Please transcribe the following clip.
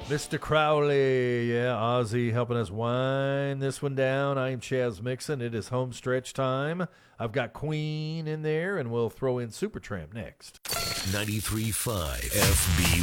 Mr. Crowley, yeah, Ozzy helping us wind this one down. I am Chaz Mixon. It is home stretch time. I've got Queen in there, and we'll throw in Supertramp next. 93.5 FB